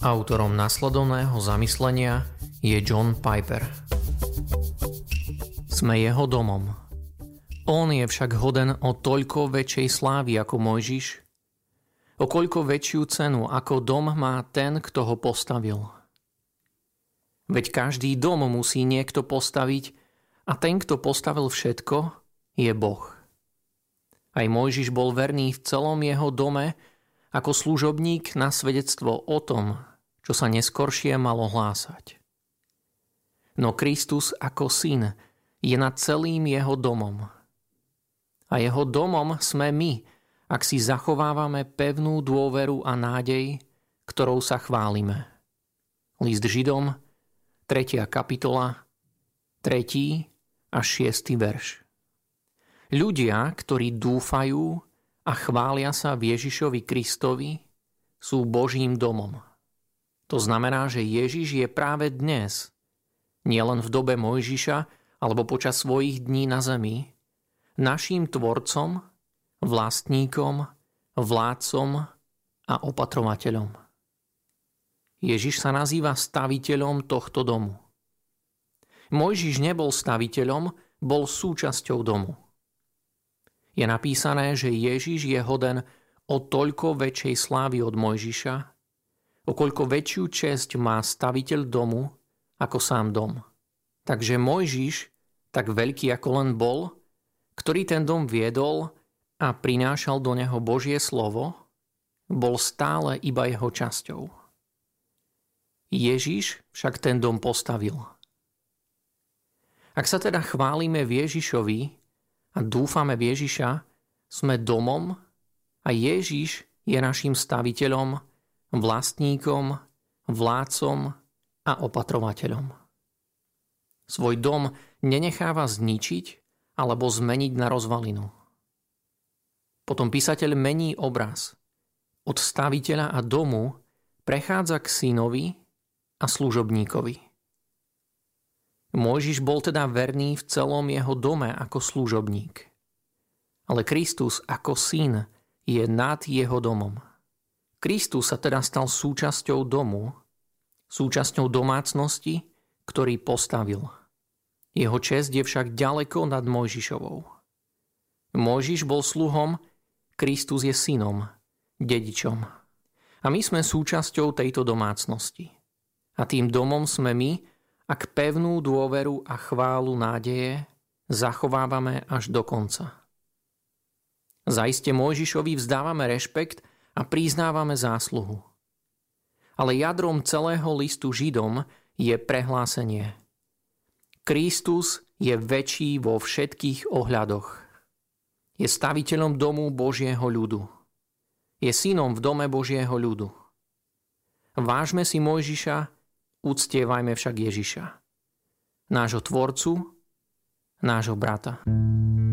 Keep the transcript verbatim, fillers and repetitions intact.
Autorom nasledovného zamyslenia je John Piper. Sme jeho domom. On je však hoden o toľko väčšej slávy ako Mojžiš, o koľko väčšiu cenu ako dom má ten, kto ho postavil. Veď každý dom musí niekto postaviť a ten, kto postavil všetko, je Boh. Aj Mojžiš bol verný v celom jeho dome ako služobník na svedectvo o tom, čo sa neskoršie malo hlásať. No Kristus ako syn je nad celým jeho domom. A jeho domom sme my, ak si zachovávame pevnú dôveru a nádej, ktorou sa chválime. List Židom, tretia kapitola, tretí a šiesty verš. Ľudia, ktorí dúfajú a chvália sa v Ježišovi Kristovi, sú Božím domom. To znamená, že Ježiš je práve dnes, nielen v dobe Mojžiša alebo počas svojich dní na zemi, naším tvorcom, vlastníkom, vládcom a opatrovateľom. Ježiš sa nazýva staviteľom tohto domu. Mojžiš nebol staviteľom, bol súčasťou domu. Je napísané, že Ježiš je hoden o toľko väčšej slávy od Mojžiša, o koľko väčšiu česť má staviteľ domu ako sám dom. Takže Mojžiš, tak veľký ako len bol, ktorý ten dom viedol a prinášal do neho Božie slovo, bol stále iba jeho časťou. Ježiš však ten dom postavil. Ak sa teda chválime v Ježišovi a dúfame v Ježiša, sme domom a Ježiš je našim staviteľom, vlastníkom, vládcom a opatrovateľom. Svoj dom nenecháva zničiť alebo zmeniť na rozvalinu. Potom písateľ mení obraz. Od staviteľa a domu prechádza k synovi a služobníkovi. Mojžiš bol teda verný v celom jeho dome ako služobník. Ale Kristus ako syn je nad jeho domom. Kristus sa teda stal súčasťou domu, súčasťou domácnosti, ktorý postavil. Jeho česť je však ďaleko nad Mojžišovou. Mojžiš bol sluhom, Kristus je synom, dedičom. A my sme súčasťou tejto domácnosti. A tým domom sme my, ak pevnú dôveru a chválu nádeje zachovávame až do konca. Zaiste Mojžišovi vzdávame rešpekt a priznávame zásluhu. Ale jadrom celého listu Židom je prehlásenie. Kristus je väčší vo všetkých ohľadoch. Je staviteľom domu Božieho ľudu. Je synom v dome Božieho ľudu. Vážme si Mojžiša, uctievajme však Ježiša. Nášho tvorcu, nášho brata.